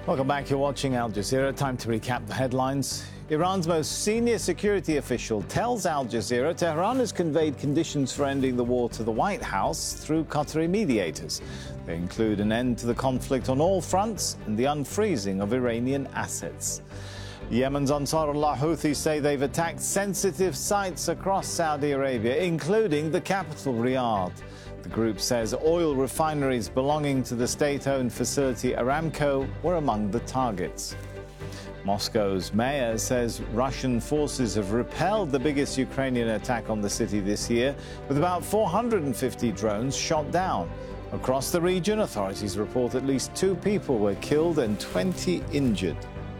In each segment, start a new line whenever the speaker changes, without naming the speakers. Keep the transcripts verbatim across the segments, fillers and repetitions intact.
Welcome back. You're watching Al Jazeera. Time to recap the headlines. Iran's most senior security official tells Al Jazeera Tehran has conveyed conditions for ending the war to the White House through Qatari mediators. They include an end to the conflict on all fronts and the unfreezing of Iranian assets. Yemen's Ansarullah Houthis say they've attacked sensitive sites across Saudi Arabia, including the capital, Riyadh. The group says oil refineries belonging to the state-owned facility Aramco were among the targets. Moscow's mayor says Russian forces have repelled the biggest Ukrainian attack on the city this year, with about four hundred fifty drones shot down. Across the region, authorities report at least two people were killed and twenty injured.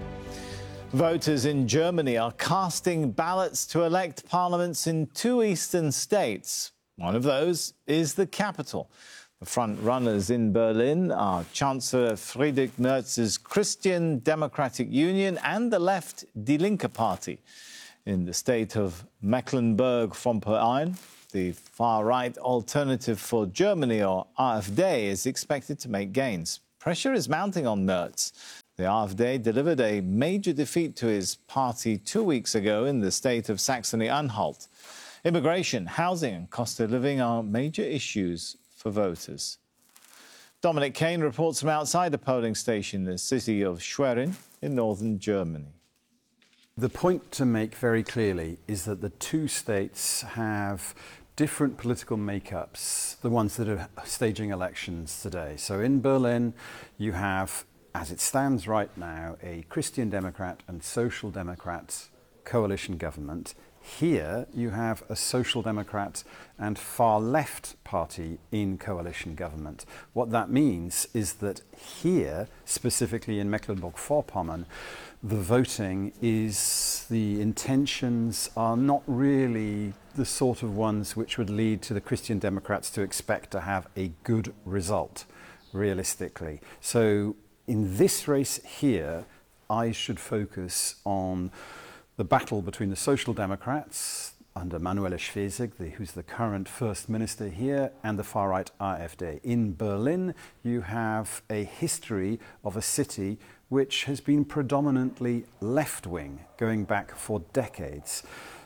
Voters in Germany are casting ballots to elect parliaments in two eastern states. One of those is the capital. The front runners in Berlin are Chancellor Friedrich Merz's Christian Democratic Union and the left Die Linke Party. In the state of Mecklenburg-Vorpommern, the far-right Alternative for Germany, or AfD, is expected to make gains. Pressure is mounting on Merz. The AfD delivered a major defeat to his party two weeks ago in the state of Saxony-Anhalt. Immigration, housing and cost of living are major issues for voters. Dominic Kane reports from outside a polling station in the city of Schwerin in northern Germany.
The point to make very clearly is that the two states have different political makeups, the ones that are staging elections today. So in Berlin, you have, as it stands right now, a Christian Democrat and Social Democrat coalition government. Here you have a Social Democrat and far left party in coalition government. What that means is that here, specifically in Mecklenburg-Vorpommern, the voting is, the intentions are not really the sort of ones which would lead to the Christian Democrats to expect to have a good result, realistically. So in this race here, I should focus on the battle between the Social Democrats under Manuela Schwesig, the, who's the current First Minister here, and the far-right AfD. In Berlin, you have a history of a city which has been predominantly left-wing, going back for decades.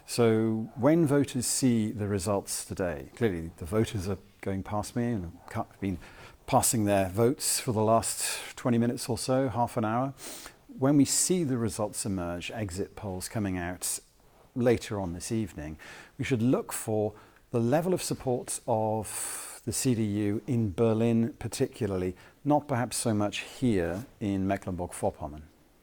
So when voters see the results today, clearly the voters are going past me and have been passing their votes for the last twenty minutes or so, half an hour. When we see the results emerge, exit polls coming out later on this evening, we should look for the level of support of the C D U in Berlin particularly, not perhaps so much here in Mecklenburg-Vorpommern.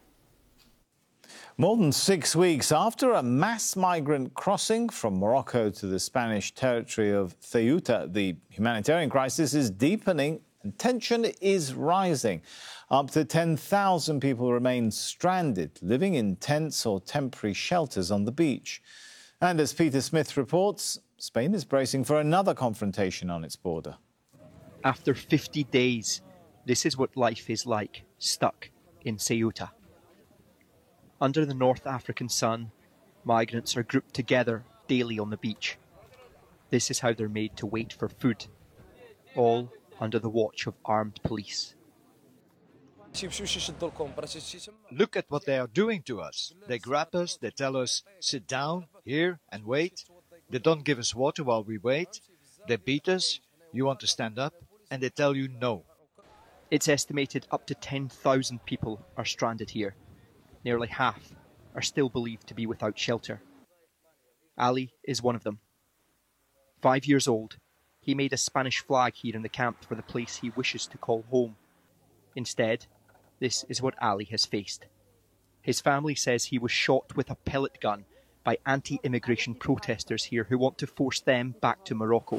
More than six weeks after a mass migrant crossing from Morocco to the Spanish territory of Ceuta, the humanitarian crisis is deepening and tension is rising. Up to ten thousand people remain stranded, living in tents or temporary shelters on the beach. And as Peter Smith reports, Spain is bracing for another confrontation on its border.
After fifty days, this is what life is like, stuck in Ceuta. Under the North African sun, migrants are grouped together daily on the beach. This is how they're made to wait for food, all under the watch of armed police.
Look at what they are doing to us. They grab us, they tell us, sit down here and wait. They don't give us water while we wait. They beat us, you want to stand up, and they tell you no.
It's estimated up to ten thousand people are stranded here. Nearly half are still believed to be without shelter. Ali is one of them. Five years old, he made a Spanish flag here in the camp for the place he wishes to call home. Instead, this is what Ali has faced. His family says he was shot with a pellet gun by anti-immigration protesters here who want to force them back to Morocco.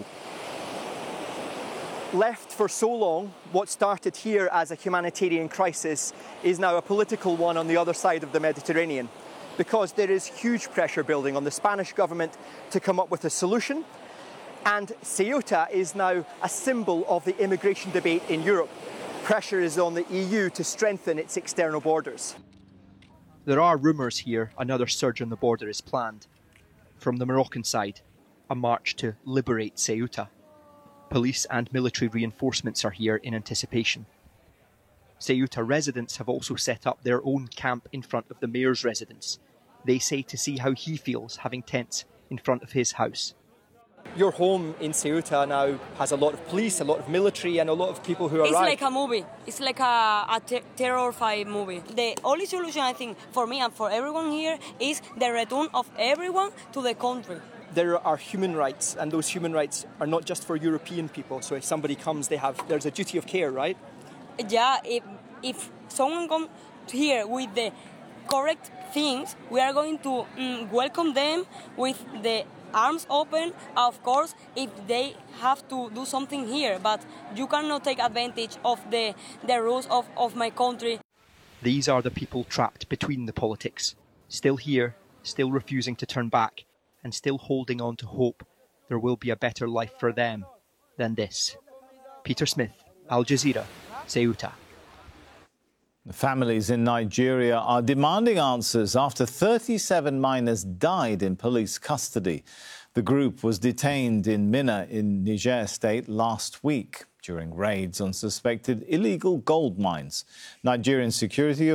Left for so long, what started here as a humanitarian crisis is now a political one on the other side of the Mediterranean, because there is huge pressure building on the Spanish government to come up with a solution. And Ceuta is now a symbol of the immigration debate in Europe. Pressure is on the E U to strengthen its external borders. There are rumours here another surge on the border is planned. From the Moroccan side, a march to liberate Ceuta. Police and military reinforcements are here in anticipation. Ceuta residents have also set up their own camp in front of the mayor's residence. They say to see how he feels having tents in front of his house. Your home in Ceuta now has a lot of police, a lot of military, and a lot of people who are.
It's like a movie. It's like a, a ter- terror-fied movie. The only solution, I think, for me and for everyone here is the return of everyone to the country.
There are human rights, and those human rights are not just for European people. So if somebody comes, they have there's a duty of care, right?
Yeah, if, if someone comes here with the correct things, we are going to mm, welcome them with the arms open, of course, if they have to do something here. But you cannot take advantage of the, the rules of, of my country.
These are the people trapped between the politics, still here, still refusing to turn back, and still holding on to hope there will be a better life for them than this. Peter Smith, Al Jazeera, Ceuta.
The families in Nigeria are demanding answers after thirty-seven minors died in police custody. The group was detained in Minna in Niger State last week during raids on suspected illegal gold mines. Nigerian security